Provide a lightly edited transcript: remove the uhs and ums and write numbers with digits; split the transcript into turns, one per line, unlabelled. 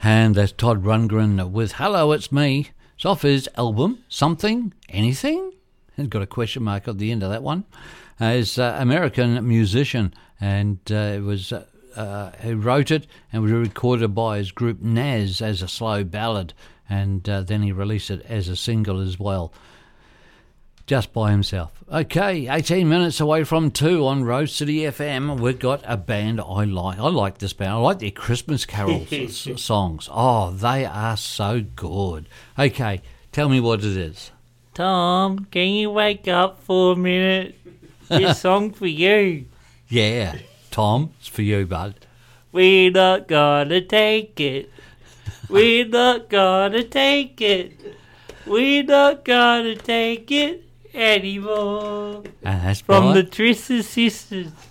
And that's Todd Rundgren with Hello, It's Me. It's off his album, Something, Anything? It's got a question mark at the end of that one. He's an American musician, and it was he wrote it and was recorded by his group Nas as a slow ballad, and then he released it as a single as well, just by himself. Okay, 18 minutes away from 2 on Rose City FM. We've got a band I like. I like this band. I like their Christmas Carol songs. Oh, they are so good. Okay, tell me what it is.
Tom, can you wake up for a minute? This song for you.
Yeah, Tom, it's for you, bud.
We're not gonna take it. We're not gonna take it. We're not gonna take it anymore.
And that's
from
right.
the Twisted Sisters.